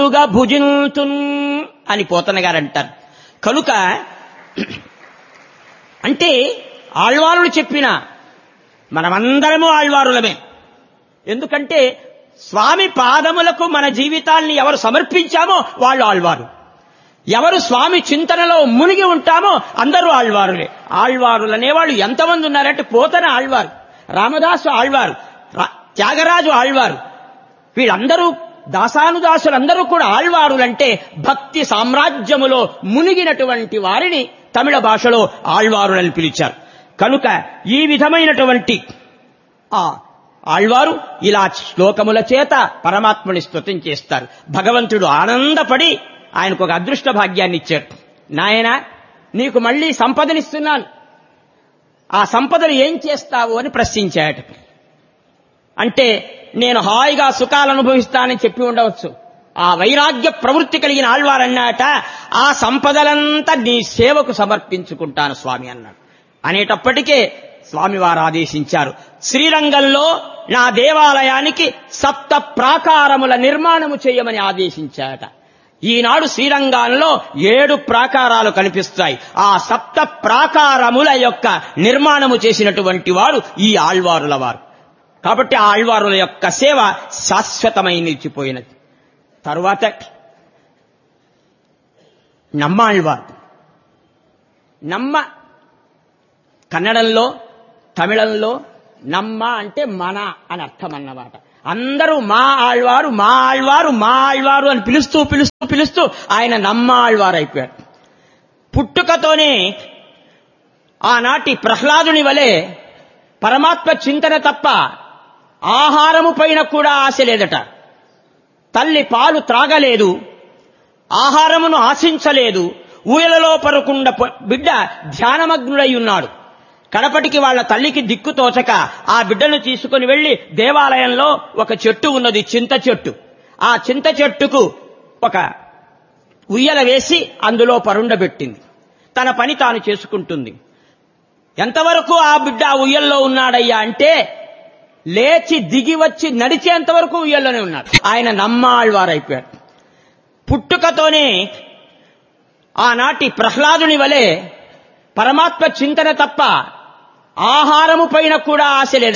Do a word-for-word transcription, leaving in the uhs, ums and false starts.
భుజింతున్ అని పోతన గారు అంటారు. కనుక అంటే ఆళ్వారులు చెప్పిన మనమందరము ఆళ్వారులమే. ఎందుకంటే స్వామి పాదములకు మన జీవితాల్ని ఎవరు సమర్పించామో వాళ్ళు ఆళ్వారు. ఎవరు స్వామి చింతనలో మునిగి ఉంటామో అందరూ ఆళ్వారులే. ఆళ్వారులు అనేవాళ్ళు ఎంతమంది ఉన్నారంటే పోతన ఆళ్వారు, రామదాసు ఆళ్వారు, త్యాగరాజు ఆళ్వారు, వీళ్ళందరూ దాసానుదాసులందరూ కూడా ఆళ్వారులంటే భక్తి సామ్రాజ్యములో మునిగినటువంటి వారిని తమిళ భాషలో ఆళ్వారులని పిలిచారు. కనుక ఈ విధమైనటువంటి ఆ ఆళ్వారు ఇలా శ్లోకముల చేత పరమాత్మని స్తుతం చేస్తారు. భగవంతుడు ఆనందపడి ఆయనకు ఒక అదృష్ట భాగ్యాన్ని ఇచ్చాడు. నాయన నీకు మళ్లీ సంపదనిస్తున్నాను, ఆ సంపదను ఏం చేస్తావు అని ప్రశ్నించాడు. అంటే నేను హాయిగా సుఖాలు అనుభవిస్తానని చెప్పి ఉండవచ్చు. ఆ వైరాగ్య ప్రవృత్తి కలిగిన ఆళ్వారన్నాట, ఆ సంపదలంతా నీ సేవకు సమర్పించుకుంటాను స్వామి అన్నాడు. అనేటప్పటికే స్వామివారు ఆదేశించారు, శ్రీరంగంలో నా దేవాలయానికి సప్త ప్రాకారముల నిర్మాణము చేయమని ఆదేశించాట. ఈనాడు శ్రీరంగంలో ఏడు ప్రాకారాలు కనిపిస్తాయి. ఆ సప్త ప్రాకారముల యొక్క నిర్మాణము చేసినటువంటి వారు ఈ ఆళ్వారుల వారు. కాబట్టి ఆ ఆళ్వారుల యొక్క సేవ శాశ్వతమై నిలిచిపోయినది. తరువాత నమ్మాళ్వారు. నమ్మ కన్నడంలో తమిళంలో నమ్మ అంటే మన అని అర్థం అన్నమాట. అందరూ మా ఆళ్వారు మా ఆళ్వారు మా ఆళ్వారు అని పిలుస్తూ పిలుస్తూ పిలుస్తూ ఆయన నమ్మ ఆళ్వారు అయిపోయాడు. పుట్టుకతోనే ఆనాటి ప్రహ్లాదుని వలె పరమాత్మ చింతన తప్ప ఆహారము పైన కూడా ఆశ లేదట. తల్లి పాలు త్రాగలేదు, ఆహారమును ఆశించలేదు, ఊయలలో పరుకుండ బిడ్డ ధ్యానమగ్నుడై ఉన్నాడు. కడపటికి వాళ్ల తల్లికి దిక్కు తోచక ఆ బిడ్డను తీసుకుని వెళ్లి దేవాలయంలో ఒక చెట్టు ఉన్నది, చింత చెట్టు. ఆ చింత చెట్టుకు ఒక ఉయ్యల వేసి అందులో పరుండబెట్టింది. తన పని తాను చేసుకుంటుంది. ఎంతవరకు ఆ బిడ్డ ఉయ్యల్లో ఉన్నాడయ్యా అంటే లేచి దిగి వచ్చి నడిచేంత వరకు ఉయ్యల్లోనే ఉన్నాడు. ఆయన నమ్మాళ్వారైపోయాడు. పుట్టుకతోనే ఆనాటి ప్రహ్లాదుని వలె పరమాత్మ చింతన తప్ప ఆహారము పైన కూడా ఆశ లేదు.